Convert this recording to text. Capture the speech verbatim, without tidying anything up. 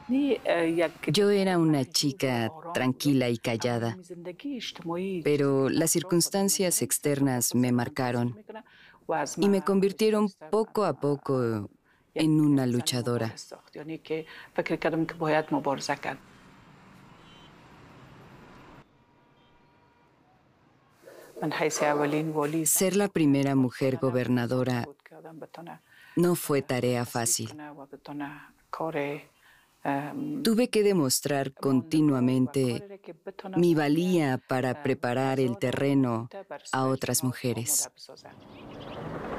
Yo era una chica tranquila y callada, pero las circunstancias externas me marcaron y me convirtieron poco a poco en una luchadora. Ser la primera mujer gobernadora no fue tarea fácil. Tuve que demostrar continuamente mi valía para preparar el terreno a otras mujeres.